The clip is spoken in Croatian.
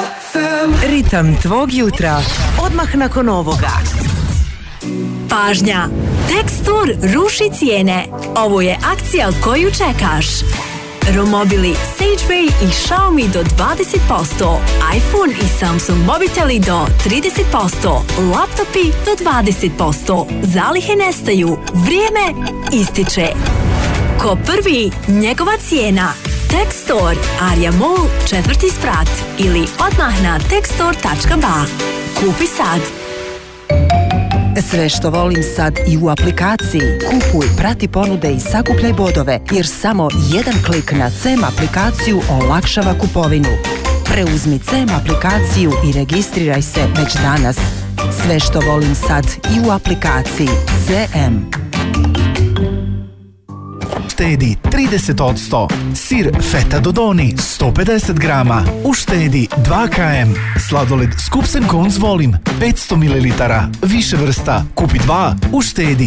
Ritam tvog jutra, odmah nakon ovoga. Pažnja! Tekstur ruši cijene. Ovo je akcija koju čekaš. Romobili Sage Bay i Xiaomi do 20%, iPhone i Samsung mobiteli do 30%, laptopi do 20%. Zalihe nestaju, vrijeme ističe. Ko prvi, njegova cijena. Tekstor, Arja Mall, 4. sprat ili odmah na tekstor.ba. Kupi sad. Sve što volim sad i u aplikaciji. Kupuj, prati ponude i sakupljaj bodove, jer samo jedan klik na CEM aplikaciju olakšava kupovinu. Preuzmi CEM aplikaciju i registriraj se već danas. Sve što volim sad i u aplikaciji CEM. Uštedi 30%. Sir feta Dodoni 150 grama. Uštedi 2 km. Sladoled Scoops & Cones volim 500 ml. Više vrsta. Kupi 2, uštedi